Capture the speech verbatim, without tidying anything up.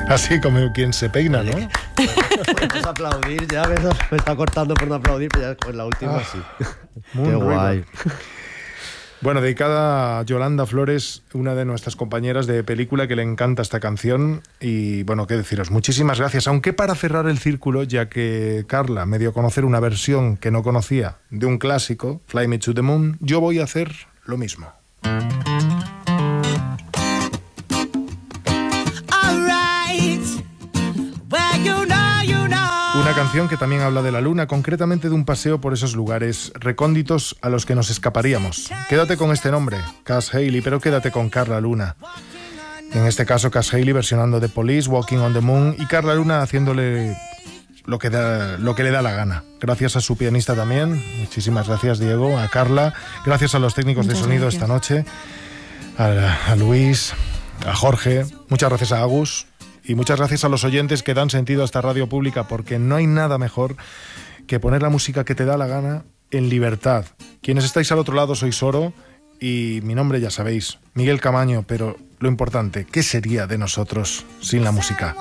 Así como quien se peina, ¿no? Podemos aplaudir ya, ¿ves? Me está cortando por no aplaudir, pero ya con la última Ah, sí. Moon Qué River. guay. Bueno, dedicada a Yolanda Flores, una de nuestras compañeras de película que le encanta esta canción. Y bueno, qué deciros, muchísimas gracias. Aunque para cerrar el círculo, ya que Carla me dio a conocer una versión que no conocía de un clásico, Fly Me to the Moon, yo voy a hacer lo mismo. Una canción que también habla de la luna, concretamente de un paseo por esos lugares recónditos a los que nos escaparíamos. Quédate con este nombre, Cass Haley, pero quédate con Carla Luna. En este caso, Cass Haley versionando The Police, Walking on the Moon, y Carla Luna haciéndole lo que, da, lo que le da la gana. Gracias a su pianista también. Muchísimas gracias, Diego, a Carla. Gracias a los técnicos Muchas de sonido gracias. Esta noche, a, a Luis, a Jorge. Muchas gracias a Agus. Y muchas gracias a los oyentes que dan sentido a esta radio pública, porque no hay nada mejor que poner la música que te da la gana en libertad. Quienes estáis al otro lado soy Soro y mi nombre ya sabéis, Miguel Camaño, pero lo importante, ¿qué sería de nosotros sin la música?